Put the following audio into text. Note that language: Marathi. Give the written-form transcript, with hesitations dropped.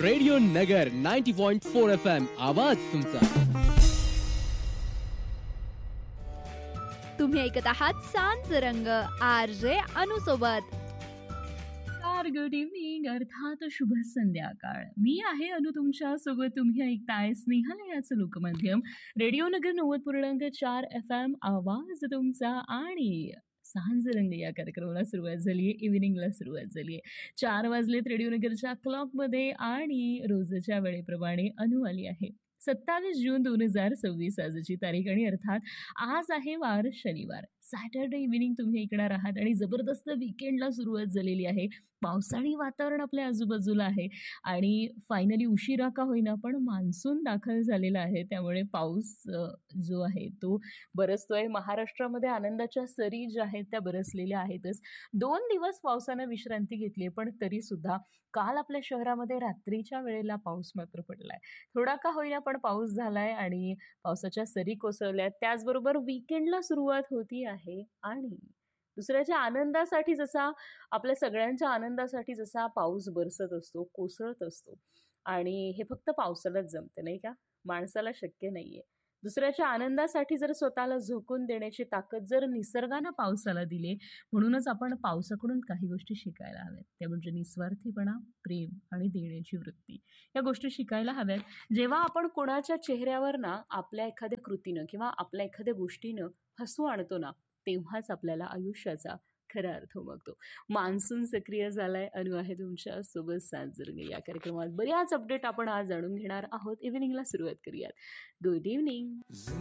रेडिओ नगर 90.4 FM आवाज तुमचा. तुम्ही ऐकत आहात सांज रंग RJ अनु सोबत. गुड इव्हनिंग अर्थात शुभ संध्याकाळ. मी आहे अनु तुमच्या सोबत. तुम्ही ऐकताय स्नेहालयाचं लोकमाध्यम रेडिओ नगर 90.4 FM आवाज तुमचा. आणि सांज रंग या कार्यक्रमाला सुरुवात झाली आहे, इव्हिनिंगला सुरुवात झाली आहे. 4 वाजलेत रेडिओ नगरच्या क्लॉकमध्ये आणि रोजच्या वेळेप्रमाणे अनु आली आहे. 27 जून 2026 आजची तारीख आणि अर्थात आज आहे वार शनिवार. सॅटर्डे इव्हिनिंग तुम्ही ऐकणार आहात आणि जबरदस्त विकेंडला सुरुवात झालेली आहे. पावसाळी वातावरण आपल्या आजूबाजूला आहे आणि फायनली उशिरा का होईना पण मान्सून दाखल झालेला आहे. त्यामुळे पाऊस जो आहे तो बरसतोय. महाराष्ट्रामध्ये आनंदाच्या सरी ज्या आहेत त्या बरसलेल्या आहेतच. 2 दिवस पावसानं विश्रांती घेतली आहे, पण तरीसुद्धा काल आपल्या शहरामध्ये रात्रीच्या वेळेला पाऊस मात्र पडलाय. थोडा का होईना पण पाऊस झालाय आणि पावसाच्या सरी कोसळल्यात. त्याचबरोबर विकेंडला सुरुवात होती आहे आणि दुसऱ्याच्या आनंदासाठी जसा आपल्या सगळ्यांच्या आनंदासाठी जसा पाऊस बरसत असतो, कोसळत असतो आणि हे फक्त पावसालाच जमते नाही का, माणसाला शक्य नाहीये. दुसऱ्याच्या आनंदासाठी जर स्वतःला झोकून देण्याची ताकद जर निसर्गानं पावसाला दिली, म्हणूनच आपण पावसाकडून काही गोष्टी शिकायला हव्यात. त्या म्हणजे निस्वार्थीपणा, प्रेम आणि देण्याची वृत्ती. या गोष्टी शिकायला हव्यात. जेव्हा आपण कोणाच्या चेहऱ्यावर ना आपल्या एखाद्या कृतीनं किंवा आपल्या एखाद्या गोष्टीनं हसू आणतो ना, तेव्हाच आपल्याला आयुष्याचा खरा अर्थ उमगतो. मान्सून सक्रिय झालाय. अनु आहे तुमच्या सोबत सांज रंग या कार्यक्रमात. बऱ्याच अपडेट आपण आज जाणून घेणार आहोत. इव्हिनिंगला सुरुवात करूयात. Good evening.